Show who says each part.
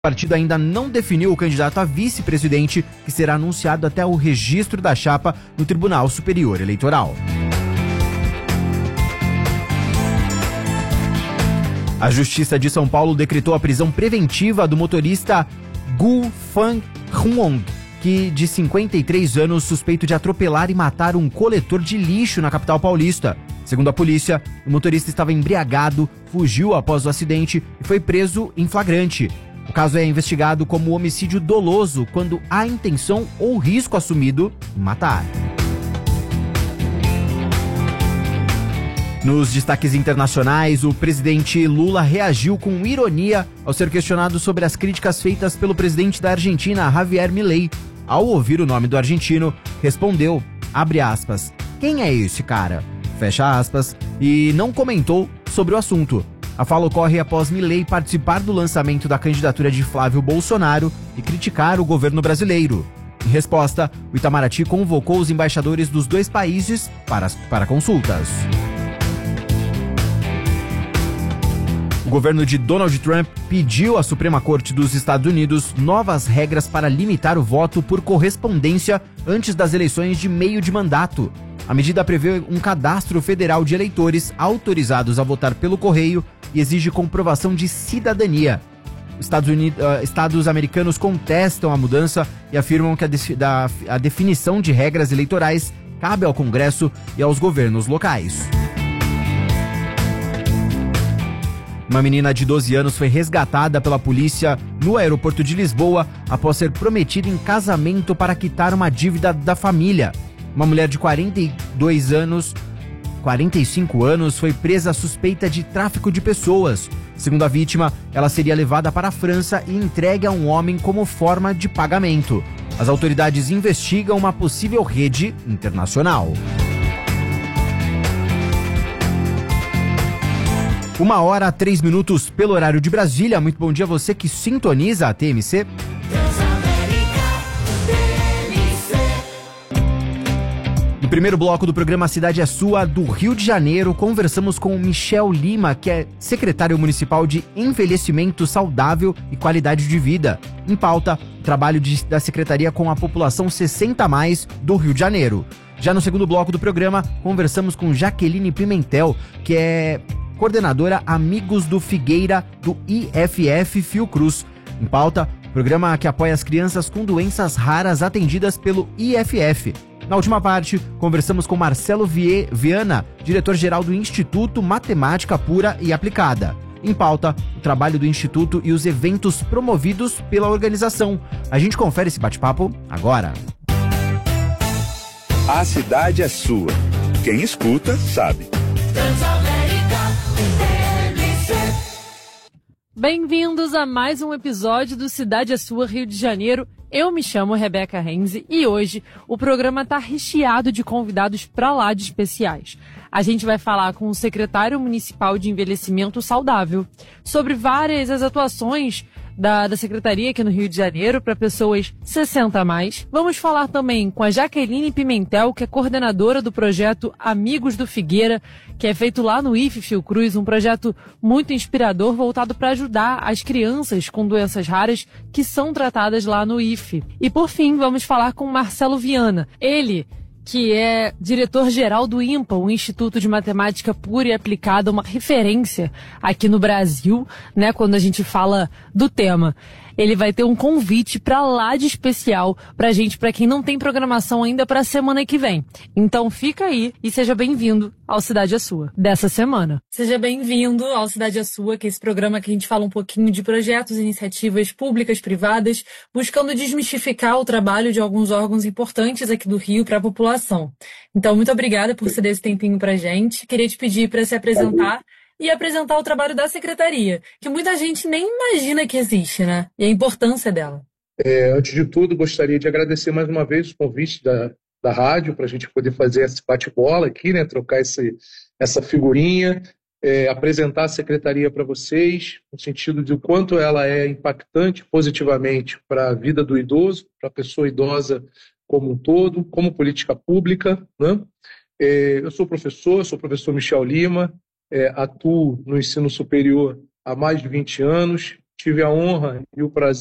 Speaker 1: O partido ainda não definiu o candidato a vice-presidente, que será anunciado até o registro da chapa no Tribunal Superior Eleitoral. A Justiça de São Paulo decretou a prisão preventiva do motorista Gu Fan Huong, que de 53 anos, suspeito de atropelar e matar um coletor de lixo na capital paulista. Segundo a polícia, o motorista estava embriagado, fugiu após o acidente e foi preso em flagrante. O caso é investigado como homicídio doloso, quando há intenção ou risco assumido em matar. Nos destaques internacionais, o presidente Lula reagiu com ironia ao ser questionado sobre as críticas feitas pelo presidente da Argentina, Javier Milei. Ao ouvir o nome do argentino, respondeu, abre aspas, quem é esse cara? Fecha aspas, e não comentou sobre o assunto. A fala ocorre após Milei participar do lançamento da candidatura de Flávio Bolsonaro e criticar o governo brasileiro. Em resposta, o Itamaraty convocou os embaixadores dos dois países para consultas. O governo de Donald Trump pediu à Suprema Corte dos Estados Unidos novas regras para limitar o voto por correspondência antes das eleições de meio de mandato. A medida prevê um cadastro federal de eleitores autorizados a votar pelo correio e exige comprovação de cidadania. Estados americanos contestam a mudança e afirmam que a definição de regras eleitorais cabe ao Congresso e aos governos locais. Uma menina de 12 anos foi resgatada pela polícia no aeroporto de Lisboa após ser prometida em casamento para quitar uma dívida da família. Uma mulher de 45 anos foi presa suspeita de tráfico de pessoas. Segundo a vítima, ela seria levada para a França e entregue a um homem como forma de pagamento. As autoridades investigam uma possível rede internacional. 1h03 pelo horário de Brasília. Muito bom dia a você que sintoniza a TMC. No primeiro bloco do programa Cidade é Sua, do Rio de Janeiro, conversamos com o Michel Lima, que é secretário municipal de Envelhecimento Saudável e Qualidade de Vida. Em pauta, o trabalho da secretaria com a população 60+, do Rio de Janeiro. Já no segundo bloco do programa, conversamos com Jaqueline Pimentel, que é coordenadora Amigos do Figueira, do IFF Fiocruz. Em pauta, programa que apoia as crianças com doenças raras atendidas pelo IFF. Na última parte, conversamos com Marcelo Viana, diretor-geral do Instituto Matemática Pura e Aplicada. Em pauta, o trabalho do Instituto e os eventos promovidos pela organização. A gente confere esse bate-papo agora.
Speaker 2: A cidade é sua. Quem escuta, sabe.
Speaker 3: Bem-vindos a mais um episódio do Cidade é Sua, Rio de Janeiro. Eu me chamo Rebeca Renze e hoje o programa está recheado de convidados pra lá de especiais. A gente vai falar com o secretário municipal de Envelhecimento Saudável sobre várias as atuações da Secretaria aqui no Rio de Janeiro para pessoas 60+. Vamos falar também com a Jaqueline Pimentel, que é coordenadora do projeto Amigos do Figueira, que é feito lá no IFF Fiocruz, um projeto muito inspirador voltado para ajudar as crianças com doenças raras que são tratadas lá no IFE. E por fim, vamos falar com Marcelo Viana. Ele, que é diretor-geral do IMPA, o Instituto de Matemática Pura e Aplicada, uma referência aqui no Brasil, né, quando a gente fala do tema. Ele vai ter um convite pra lá de especial pra gente, pra quem não tem programação ainda pra semana que vem. Então fica aí e seja bem-vindo ao Cidade é Sua, dessa semana. Seja bem-vindo ao Cidade é Sua, que é esse programa que a gente fala um pouquinho de projetos e iniciativas públicas, privadas, buscando desmistificar o trabalho de alguns órgãos importantes aqui do Rio para a população. Então, muito obrigada por ceder esse tempinho pra gente. Queria te pedir para se apresentar e apresentar o trabalho da secretaria, que muita gente nem imagina que existe, né? E a importância dela.
Speaker 4: Antes de tudo, gostaria de agradecer mais uma vez o convite da rádio para a gente poder fazer esse bate-bola aqui, né? Trocar essa figurinha, apresentar a secretaria para vocês, no sentido de o quanto ela é impactante positivamente para a vida do idoso, para a pessoa idosa como um todo, como política pública, né? Eu sou professor Michel Lima, atuo no ensino superior há mais de 20 anos, tive a honra e o prazer